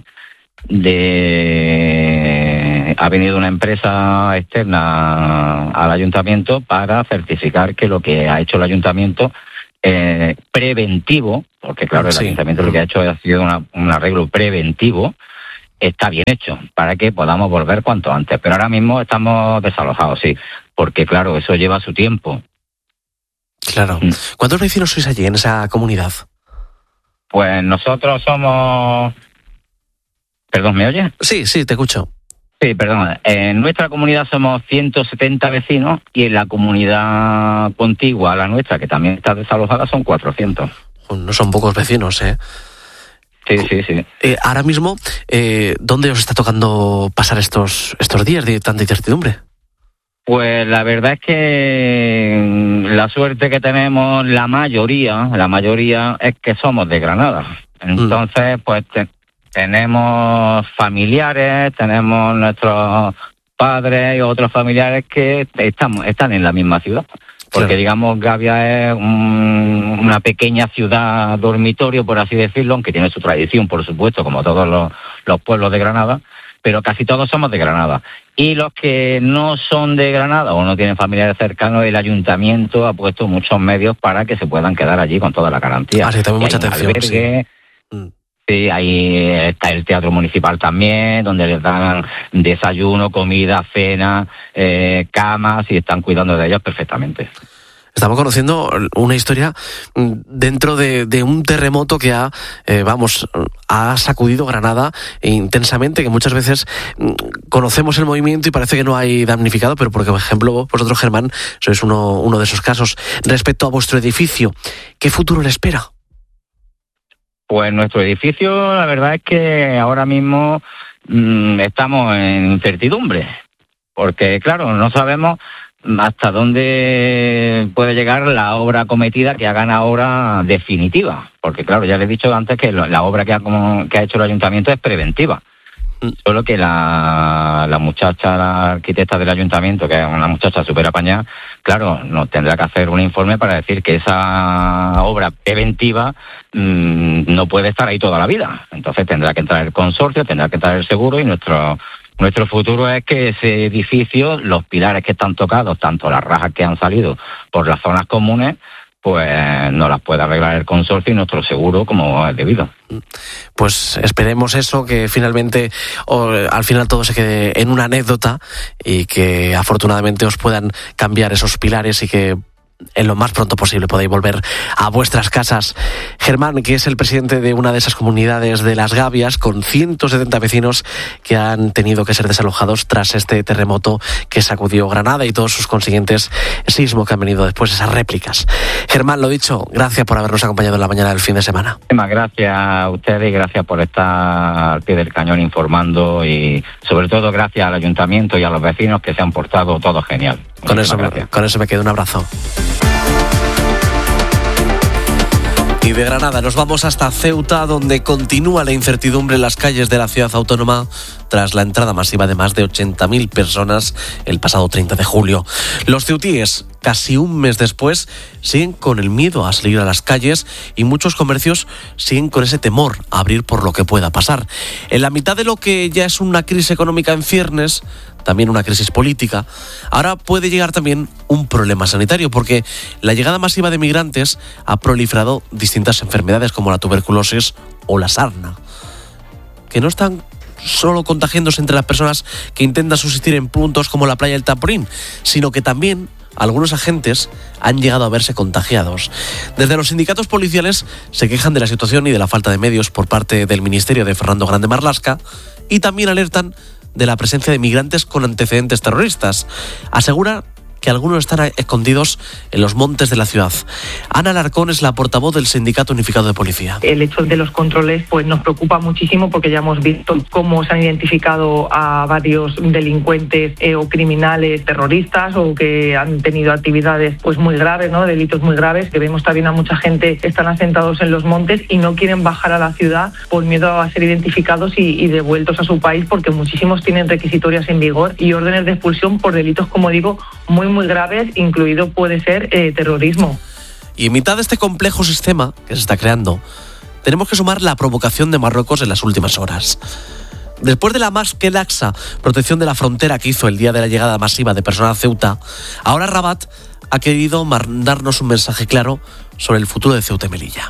ha venido una empresa externa al ayuntamiento para certificar que lo que ha hecho el ayuntamiento preventivo, porque claro, el ayuntamiento lo que ha hecho ha sido un arreglo preventivo, está bien hecho, para que podamos volver cuanto antes. Pero ahora mismo estamos desalojados, sí, porque claro, eso lleva su tiempo. Claro. ¿Cuántos vecinos sois allí en esa comunidad? Pues nosotros somos... ¿Perdón, me oye? Sí, te escucho. Sí, perdón. En nuestra comunidad somos 170 vecinos y en la comunidad contigua a la nuestra, que también está desalojada, son 400. No son pocos vecinos, ¿eh? Sí. Ahora mismo, ¿dónde os está tocando pasar estos días de tanta incertidumbre? Pues la verdad es que la suerte que tenemos, la mayoría es que somos de Granada. Entonces, pues tenemos familiares, tenemos nuestros padres y otros familiares que están en la misma ciudad. Porque digamos, Gavia es una pequeña ciudad dormitorio, por así decirlo, aunque tiene su tradición, por supuesto, como todos los pueblos de Granada, pero casi todos somos de Granada. Y los que no son de Granada o no tienen familiares cercanos, el ayuntamiento ha puesto muchos medios para que se puedan quedar allí con toda la garantía. Sí, también mucha atención. Albergue, sí, ahí está el Teatro Municipal también, donde les dan desayuno, comida, cena, camas, y están cuidando de ellos perfectamente. Estamos conociendo una historia dentro de un terremoto que ha sacudido Granada intensamente, que muchas veces conocemos el movimiento y parece que no hay damnificado, pero por ejemplo, vosotros, Germán, sois uno de esos casos. Respecto a vuestro edificio, ¿qué futuro le espera? Pues nuestro edificio, la verdad es que ahora mismo estamos en incertidumbre, porque claro, no sabemos hasta dónde puede llegar la obra acometida, que hagan ahora definitiva, porque claro, ya les he dicho antes que la obra que ha hecho el ayuntamiento es preventiva. Solo que la muchacha, la arquitecta del ayuntamiento, que es una muchacha súper apañada, claro, nos tendrá que hacer un informe para decir que esa obra preventiva no puede estar ahí toda la vida. Entonces tendrá que entrar el consorcio, tendrá que entrar el seguro, y nuestro futuro es que ese edificio, los pilares que están tocados, tanto las rajas que han salido por las zonas comunes, pues no las puede arreglar el consorcio y nuestro seguro como es debido. Pues esperemos eso, que finalmente, al final todo se quede en una anécdota y que afortunadamente os puedan cambiar esos pilares y que en lo más pronto posible podáis volver a vuestras casas. Germán, que es el presidente de una de esas comunidades de Las Gavias, con 170 vecinos que han tenido que ser desalojados tras este terremoto que sacudió Granada y todos sus consiguientes sismos que han venido después, esas réplicas. Germán, lo dicho, gracias por habernos acompañado en la mañana del fin de semana. Gracias a ustedes y gracias por estar al pie del cañón informando, y sobre todo gracias al ayuntamiento y a los vecinos, que se han portado todos genial. Con eso me quedo. Un abrazo. Y de Granada nos vamos hasta Ceuta, donde continúa la incertidumbre en las calles de la ciudad autónoma tras la entrada masiva de más de 80.000 personas el pasado 30 de julio. Los ceutíes, casi un mes después, siguen con el miedo a salir a las calles y muchos comercios siguen con ese temor a abrir por lo que pueda pasar. En la mitad de lo que ya es una crisis económica en ciernes, también una crisis política, ahora puede llegar también un problema sanitario, porque la llegada masiva de migrantes ha proliferado distintas enfermedades como la tuberculosis o la sarna, que no están solo contagiándose entre las personas que intentan subsistir en puntos como la playa del Tamborín, sino que también algunos agentes han llegado a verse contagiados. Desde los sindicatos policiales se quejan de la situación y de la falta de medios por parte del ministerio de Fernando Grande Marlaska y también alertan de la presencia de migrantes con antecedentes terroristas. Asegura que algunos están escondidos en los montes de la ciudad. Ana Alarcón es la portavoz del Sindicato Unificado de Policía. El hecho de los controles pues nos preocupa muchísimo porque ya hemos visto cómo se han identificado a varios delincuentes o criminales terroristas o que han tenido actividades pues muy graves, ¿no? Delitos muy graves, que vemos también a mucha gente que están asentados en los montes y no quieren bajar a la ciudad por miedo a ser identificados y devueltos a su país, porque muchísimos tienen requisitorias en vigor y órdenes de expulsión por delitos, como digo, muy graves, incluido puede ser terrorismo. Y en mitad de este complejo sistema que se está creando, tenemos que sumar la provocación de Marruecos en las últimas horas. Después de la más que laxa protección de la frontera que hizo el día de la llegada masiva de personal a Ceuta, ahora Rabat ha querido mandarnos un mensaje claro sobre el futuro de Ceuta y Melilla.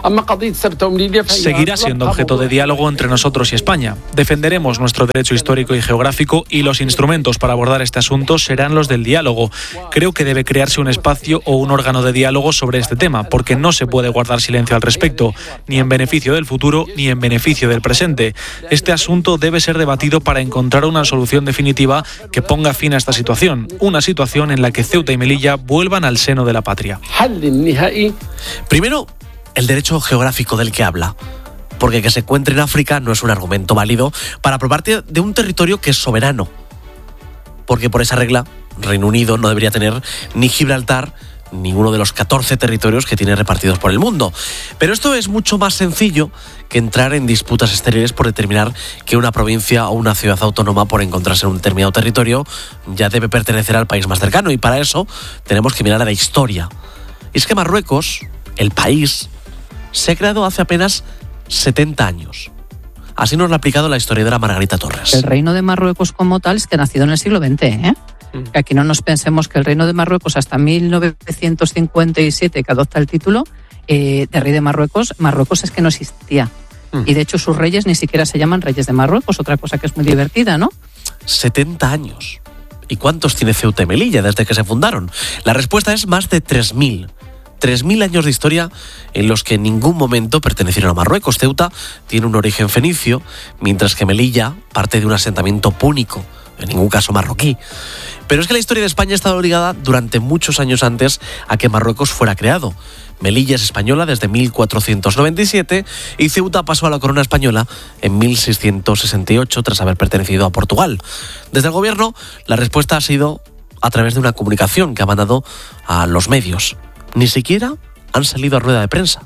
Seguirá siendo objeto de diálogo entre nosotros y España. Defenderemos nuestro derecho histórico y geográfico y los instrumentos para abordar este asunto serán los del diálogo. Creo que debe crearse un espacio o un órgano de diálogo sobre este tema, porque no se puede guardar silencio al respecto, ni en beneficio del futuro ni en beneficio del presente. Este asunto debe ser debatido para encontrar una solución definitiva que ponga fin a esta situación, una situación en la que Ceuta y Melilla vuelvan al seno de la patria. Primero, el derecho geográfico del que habla, porque que se encuentre en África no es un argumento válido para aprobarte de un territorio que es soberano, porque por esa regla Reino Unido no debería tener ni Gibraltar ni uno de los 14 territorios que tiene repartidos por el mundo. Pero esto es mucho más sencillo que entrar en disputas exteriores por determinar que una provincia o una ciudad autónoma, por encontrarse en un determinado territorio, ya debe pertenecer al país más cercano, y para eso tenemos que mirar a la historia. Y es que Marruecos, el país, se ha creado hace apenas 70 años. Así nos lo ha aplicado la historiadora Margarita Torres. El reino de Marruecos como tal es que ha nacido en el siglo XX, Que aquí no nos pensemos que el reino de Marruecos hasta 1957, que adopta el título de rey de Marruecos es que no existía. Y de hecho sus reyes ni siquiera se llaman reyes de Marruecos, otra cosa que es muy divertida, ¿no? 70 años. ¿Y cuántos tiene Ceuta y Melilla desde que se fundaron? La respuesta es más de 3.000. 3.000 años de historia en los que en ningún momento pertenecieron a Marruecos. Ceuta tiene un origen fenicio, mientras que Melilla parte de un asentamiento púnico, en ningún caso marroquí. Pero es que la historia de España ha estado ligada durante muchos años antes a que Marruecos fuera creado. Melilla es española desde 1497 y Ceuta pasó a la corona española en 1668 tras haber pertenecido a Portugal. Desde el gobierno, la respuesta ha sido a través de una comunicación que ha mandado a los medios. Ni siquiera han salido a rueda de prensa.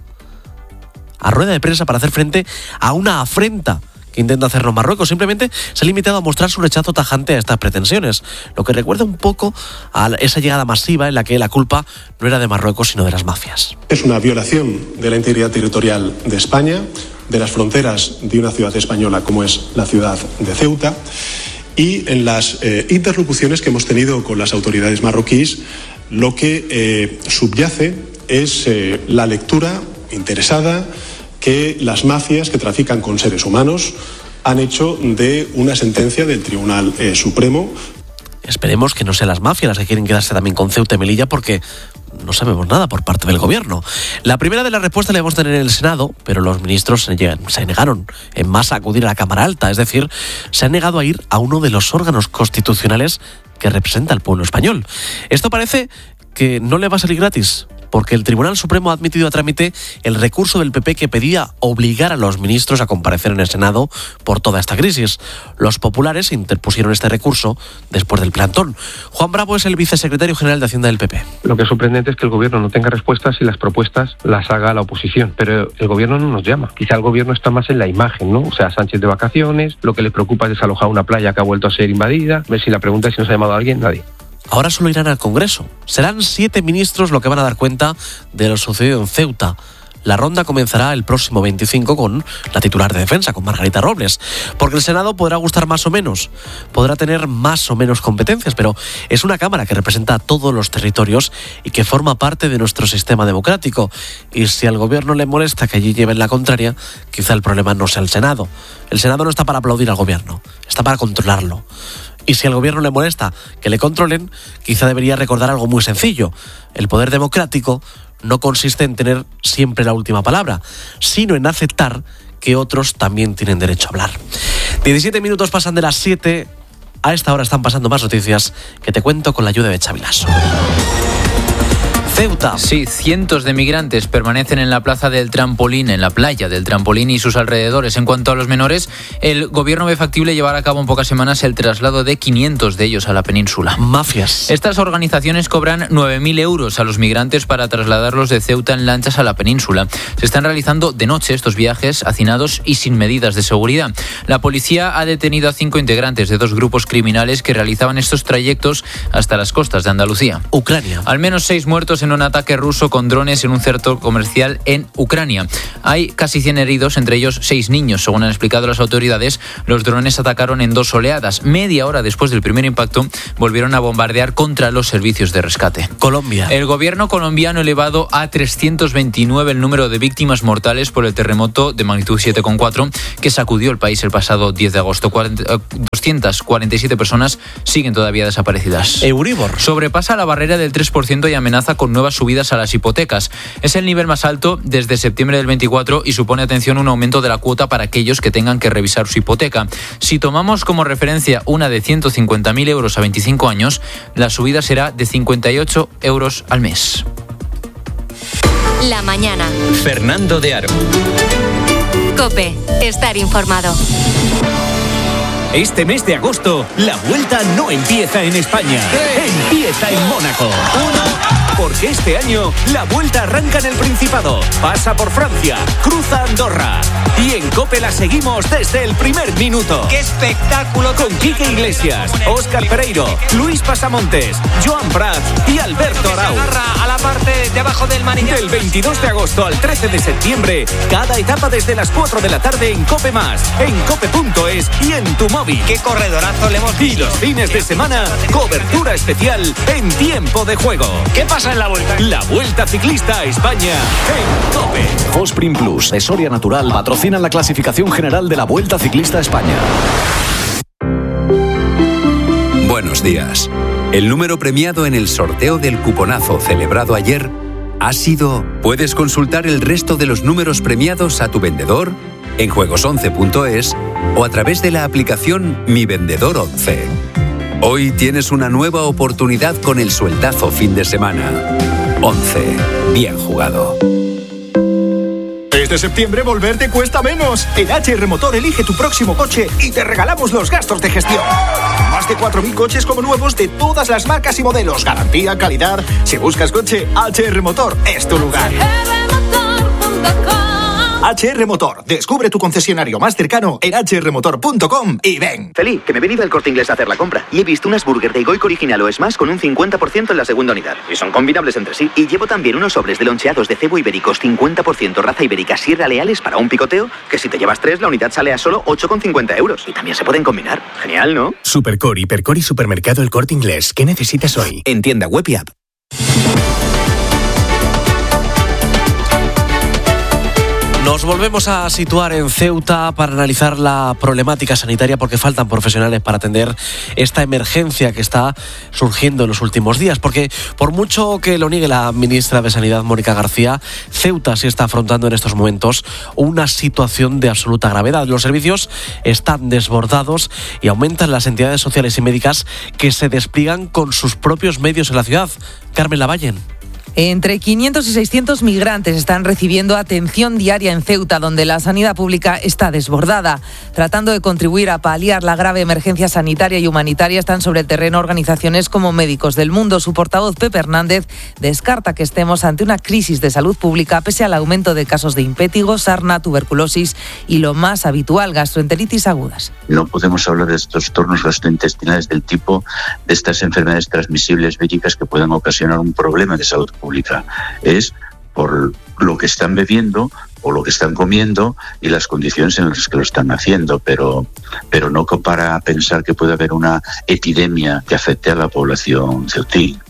A rueda de prensa para hacer frente a una afrenta que intenta hacernos Marruecos. Simplemente se ha limitado a mostrar su rechazo tajante a estas pretensiones, lo que recuerda un poco a esa llegada masiva en la que la culpa no era de Marruecos sino de las mafias. Es una violación de la integridad territorial de España, de las fronteras de una ciudad española como es la ciudad de Ceuta, y en las interlocuciones que hemos tenido con las autoridades marroquíes, lo que subyace es la lectura interesada que las mafias que trafican con seres humanos han hecho de una sentencia del Tribunal Supremo. Esperemos que no sean las mafias las que quieren quedarse también con Ceuta y Melilla, porque no sabemos nada por parte del gobierno. La primera de las respuestas la vamos a tener en el Senado, pero los ministros se negaron en masa a acudir a la Cámara Alta, es decir, se han negado a ir a uno de los órganos constitucionales que representa al pueblo español. Esto parece que no le va a salir gratis, porque el Tribunal Supremo ha admitido a trámite el recurso del PP que pedía obligar a los ministros a comparecer en el Senado por toda esta crisis. Los populares interpusieron este recurso después del plantón. Juan Bravo es el vicesecretario general de Hacienda del PP. Lo que es sorprendente es que el gobierno no tenga respuestas y las propuestas las haga la oposición, pero el gobierno no nos llama. Quizá el gobierno está más en la imagen, ¿no? O sea, Sánchez de vacaciones, lo que le preocupa es desalojar una playa que ha vuelto a ser invadida. Ver si la pregunta es si nos ha llamado a alguien, nadie. Ahora solo irán al Congreso. Serán 7 ministros los que van a dar cuenta de lo sucedido en Ceuta. La ronda comenzará el próximo 25 con la titular de Defensa, con Margarita Robles. Porque el Senado podrá gustar más o menos, podrá tener más o menos competencias, pero es una Cámara que representa a todos los territorios y que forma parte de nuestro sistema democrático. Y si al gobierno le molesta que allí lleven la contraria, quizá el problema no sea el Senado. El Senado no está para aplaudir al gobierno, está para controlarlo. Y si al gobierno le molesta que le controlen, quizá debería recordar algo muy sencillo. El poder democrático no consiste en tener siempre la última palabra, sino en aceptar que otros también tienen derecho a hablar. 17 minutos pasan de las 7. A esta hora están pasando más noticias que te cuento con la ayuda de Xavi Lasso. Ceuta. Sí, cientos de migrantes permanecen en la plaza del Trampolín, en la playa del Trampolín y sus alrededores. En cuanto a los menores, el gobierno ve factible llevar a cabo en pocas semanas el traslado de 500 de ellos a la península. Mafias. Estas organizaciones cobran 9.000 euros a los migrantes para trasladarlos de Ceuta en lanchas a la península. Se están realizando de noche estos viajes hacinados y sin medidas de seguridad. La policía ha detenido a 5 integrantes de 2 grupos criminales que realizaban estos trayectos hasta las costas de Andalucía. Ucrania. Al menos 6 muertos en un ataque ruso con drones en un centro comercial en Ucrania. Hay casi 100 heridos, entre ellos 6 niños. Según han explicado las autoridades, los drones atacaron en 2 oleadas. Media hora después del primer impacto, volvieron a bombardear contra los servicios de rescate. Colombia. El gobierno colombiano ha elevado a 329 el número de víctimas mortales por el terremoto de magnitud 7,4 que sacudió el país el pasado 10 de agosto. 247 personas siguen todavía desaparecidas. Euribor. Sobrepasa la barrera del 3% y amenaza con nuevas subidas a las hipotecas. Es el nivel más alto desde septiembre del 24 y supone, atención, un aumento de la cuota para aquellos que tengan que revisar su hipoteca. Si tomamos como referencia una de 150.000 euros a 25 años, la subida será de 58 euros al mes. La mañana. Fernando de Aro. COPE. Estar informado. Este mes de agosto, la vuelta no empieza en España. Empieza en Mónaco. Porque este año, la vuelta arranca en el Principado, pasa por Francia, cruza Andorra. Y en COPE la seguimos desde el primer minuto. ¡Qué espectáculo! Con Quique Iglesias, Óscar Pereiro, Luis Pasamontes, Joan Prats y Alberto Arau. A la parte de abajo del manillar. Del 22 de agosto al 13 de septiembre, cada etapa desde las 4 de la tarde en COPE+, en cope.es y en tu móvil. ¡Qué corredorazo le hemos visto! Y los fines de semana, cobertura especial en tiempo de juego. ¿Qué pasa en la vuelta? La Vuelta Ciclista a España en COPE. Fosprin Plus de Soria Natural patrocinan la clasificación general de la Vuelta Ciclista a España. Buenos días. El número premiado en el sorteo del cuponazo celebrado ayer ha sido... Puedes consultar el resto de los números premiados a tu vendedor en juegos11.es o a través de la aplicación Mi Vendedor 11. Hoy tienes una nueva oportunidad con el sueldazo fin de semana. 11. Bien jugado. Este septiembre volver te cuesta menos. En HR Motor elige tu próximo coche y te regalamos los gastos de gestión. Más de 4.000 coches como nuevos de todas las marcas y modelos. Garantía, calidad. Si buscas coche, HR Motor es tu lugar. HR Motor. Descubre tu concesionario más cercano en hrmotor.com y ven. Feliz, que me he venido al Corte Inglés a hacer la compra y he visto unas burger de Goico original o Smash con un 50% en la segunda unidad. Y son combinables entre sí. Y llevo también unos sobres de loncheados de cebo ibéricos 50% raza ibérica Sierra Leales para un picoteo, que si te llevas 3 la unidad sale a solo 8,50 euros. Y también se pueden combinar. Genial, ¿no? Supercore, Hipercore y Supermercado El Corte Inglés. ¿Qué necesitas hoy? En tienda web y app. Nos volvemos a situar en Ceuta para analizar la problemática sanitaria porque faltan profesionales para atender esta emergencia que está surgiendo en los últimos días. Porque por mucho que lo niegue la ministra de Sanidad, Mónica García, Ceuta sí está afrontando en estos momentos una situación de absoluta gravedad. Los servicios están desbordados y aumentan las entidades sociales y médicas que se despliegan con sus propios medios en la ciudad. Carmen Lavallen. Entre 500 y 600 migrantes están recibiendo atención diaria en Ceuta, donde la sanidad pública está desbordada. Tratando de contribuir a paliar la grave emergencia sanitaria y humanitaria, están sobre el terreno organizaciones como Médicos del Mundo. Su portavoz, Pepe Hernández, descarta que estemos ante una crisis de salud pública pese al aumento de casos de impétigo, sarna, tuberculosis y, lo más habitual, gastroenteritis agudas. No podemos hablar de estos trastornos gastrointestinales del tipo de estas enfermedades transmisibles víricas que puedan ocasionar un problema de salud pública. Es por lo que están bebiendo o lo que están comiendo y las condiciones en las que lo están haciendo, pero no para pensar que puede haber una epidemia que afecte a la población ceutí.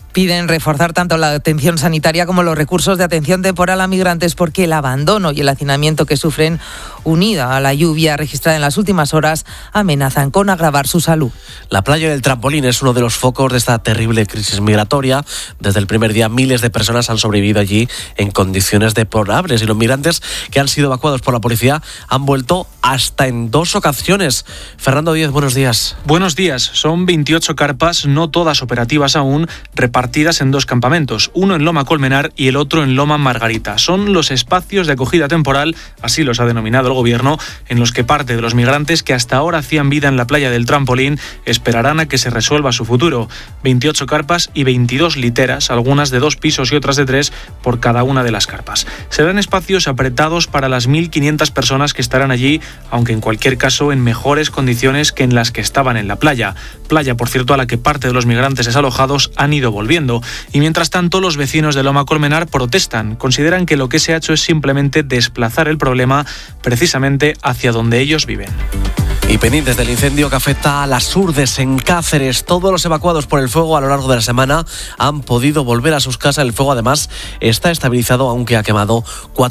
Piden reforzar tanto la atención sanitaria como los recursos de atención temporal a migrantes porque el abandono y el hacinamiento que sufren, unida a la lluvia registrada en las últimas horas, amenazan con agravar su salud. La playa del Trampolín es uno de los focos de esta terrible crisis migratoria. Desde el primer día miles de personas han sobrevivido allí en condiciones deplorables y los migrantes que han sido evacuados por la policía han vuelto hasta en 2 ocasiones. Fernando Díez, buenos días. Buenos días. Son 28 carpas, no todas operativas aún, repartidas en 2 campamentos, uno en Loma Colmenar y el otro en Loma Margarita. Son los espacios de acogida temporal, así los ha denominado el gobierno, en los que parte de los migrantes que hasta ahora hacían vida en la playa del Trampolín esperarán a que se resuelva su futuro. 28 carpas y 22 literas, algunas de 2 pisos y otras de 3 por cada una de las carpas. Serán espacios apretados para las 1.500 personas que estarán allí, aunque en cualquier caso en mejores condiciones que en las que estaban en la playa. Playa, por cierto, a la que parte de los migrantes desalojados han ido volviendo. Y mientras tanto, los vecinos de Loma Colmenar protestan. Consideran que lo que se ha hecho es simplemente desplazar el problema precisamente hacia donde ellos viven. Y pendientes del incendio que afecta a Las Hurdes en Cáceres. Todos los evacuados por el fuego a lo largo de la semana han podido volver a sus casas. El fuego además está estabilizado, aunque ha quemado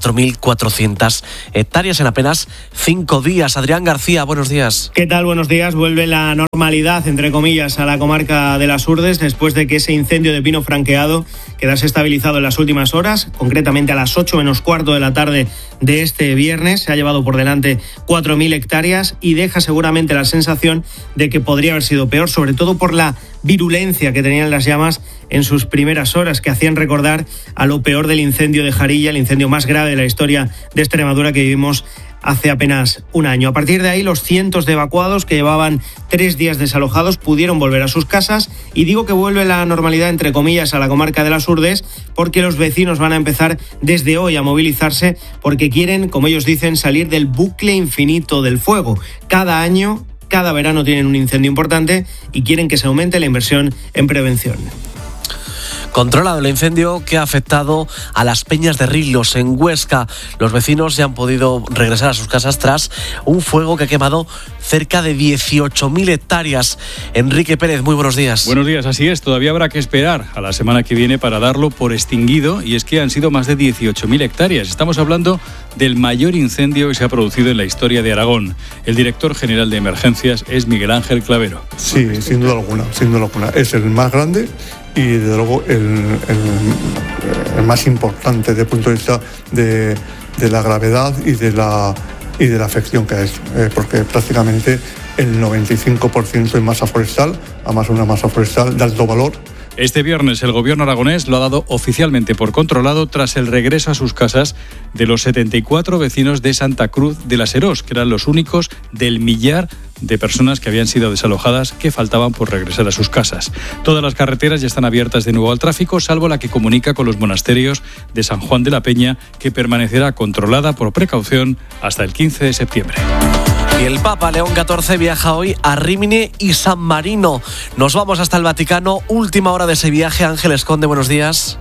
4.400 hectáreas en apenas 5 días. Adrián García, buenos días. ¿Qué tal? Buenos días. Vuelve la normalidad, entre comillas, a la comarca de Las Hurdes después de que ese incendio de pino franqueado quedase estabilizado en las últimas horas, concretamente a las 8 menos cuarto de la tarde de este viernes. Se ha llevado por delante 4.000 hectáreas y deja seguramente la sensación de que podría haber sido peor, sobre todo por la virulencia que tenían las llamas en sus primeras horas, que hacían recordar a lo peor del incendio de Jarilla, el incendio más grave de la historia de Extremadura que vivimos hace apenas un año. A partir de ahí, los cientos de evacuados que llevaban 3 días desalojados pudieron volver a sus casas, y digo que vuelve la normalidad, entre comillas, a la comarca de Las Hurdes, porque los vecinos van a empezar desde hoy a movilizarse porque quieren, como ellos dicen, salir del bucle infinito del fuego. Cada año, cada verano tienen un incendio importante y quieren que se aumente la inversión en prevención. Controlado el incendio que ha afectado a las Peñas de Rilos en Huesca. Los vecinos ya han podido regresar a sus casas tras un fuego que ha quemado cerca de 18.000 hectáreas. Enrique Pérez, muy buenos días. Buenos días, así es. Todavía habrá que esperar a la semana que viene para darlo por extinguido, y es que han sido más de 18.000 hectáreas. Estamos hablando del mayor incendio que se ha producido en la historia de Aragón. El director general de emergencias es Miguel Ángel Clavero. Sí, sin duda alguna. Es el más grande y desde luego el más importante desde el punto de vista de la gravedad y de la afección que ha hecho, porque prácticamente el 95% es masa forestal, además una masa forestal de alto valor. Este viernes el gobierno aragonés lo ha dado oficialmente por controlado tras el regreso a sus casas de los 74 vecinos de Santa Cruz de la Serós, que eran los únicos del millar de personas que habían sido desalojadas que faltaban por regresar a sus casas. Todas las carreteras ya están abiertas de nuevo al tráfico, salvo la que comunica con los monasterios de San Juan de la Peña, que permanecerá controlada por precaución hasta el 15 de septiembre. Y el Papa León XIV viaja hoy a Rímini y San Marino. Nos vamos hasta el Vaticano. Última hora de ese viaje. Ángeles Conde, buenos días.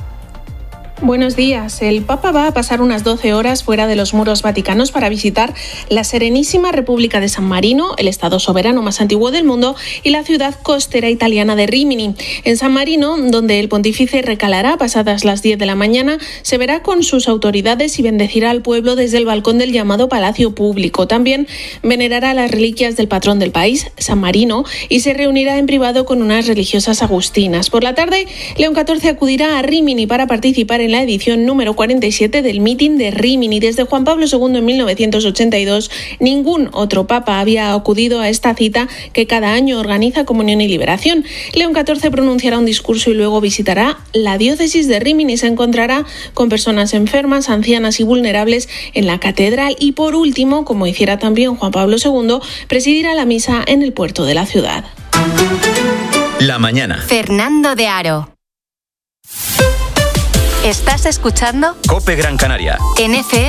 Buenos días. El Papa va a pasar unas 12 horas fuera de los muros vaticanos para visitar la Serenísima República de San Marino, el estado soberano más antiguo del mundo, y la ciudad costera italiana de Rímini. En San Marino, donde el pontífice recalará pasadas las 10 de la mañana, se verá con sus autoridades y bendecirá al pueblo desde el balcón del llamado Palacio Público. También venerará las reliquias del patrón del país, San Marino, y se reunirá en privado con unas religiosas agustinas. Por la tarde, León XIV acudirá a Rímini para participar en la edición número 47 del Meeting de Rímini. Desde Juan Pablo II en 1982, ningún otro papa había acudido a esta cita que cada año organiza Comunión y Liberación. León XIV pronunciará un discurso y luego visitará la diócesis de Rímini. Se encontrará con personas enfermas, ancianas y vulnerables en la catedral y, por último, como hiciera también Juan Pablo II, presidirá la misa en el puerto de la ciudad. La mañana. Fernando de Aro. ¿Estás escuchando? COPE Gran Canaria. En FM.